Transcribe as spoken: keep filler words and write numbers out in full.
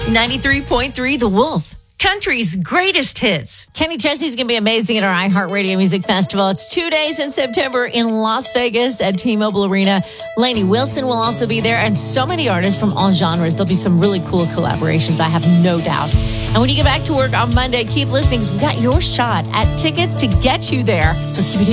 ninety-three point three The Wolf, country's greatest hits. Kenny Chesney's going to be amazing at our iHeartRadio Music Festival. It's two days in September in Las Vegas at T-Mobile Arena. Lainey Wilson will also be there, and so many artists from all genres. There'll be some really cool collaborations, I have no doubt. And when you get back to work on Monday, keep listening because we got your shot at tickets to get you there. So keep it here.